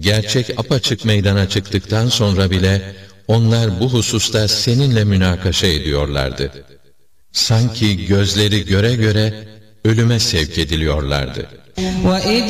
gerçek apaçık meydana çıktıktan sonra bile onlar bu hususta seninle münakaşa ediyorlardı. Sanki gözleri göre göre ölüme sevk ediliyorlardı.